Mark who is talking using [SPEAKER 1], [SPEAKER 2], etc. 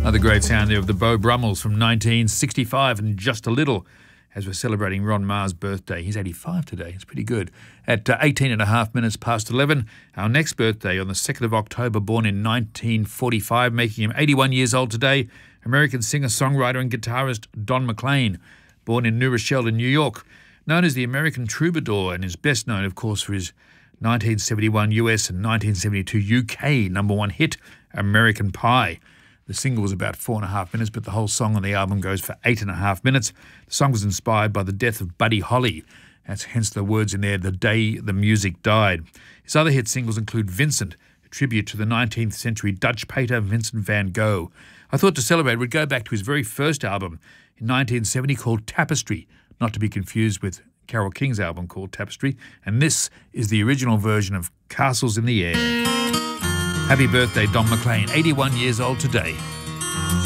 [SPEAKER 1] Another great sound there of the Beau Brummels from 1965 and Just a Little, as we're celebrating Ron Ma's birthday. He's 85 today. It's pretty good. At 18 and a half minutes past 11, our next birthday on the 2nd of October, born in 1945, making him 81 years old today, American singer, songwriter and guitarist Don McLean, born in New Rochelle in New York. Known as the American Troubadour, and is best known, of course, for his 1971 US and 1972 UK #1 hit, American Pie. The single was about 4.5 minutes, but the whole song on the album goes for 8.5 minutes. The song was inspired by the death of Buddy Holly. That's hence the words in there, the day the music died. His other hit singles include Vincent, a tribute to the 19th century Dutch painter Vincent van Gogh. I thought to celebrate we'd go back to his very first album in 1970 called Tapestry, not to be confused with Carole King's album called Tapestry. And this is the original version of Castles in the Air. Happy birthday, Don McLean, 81 years old today.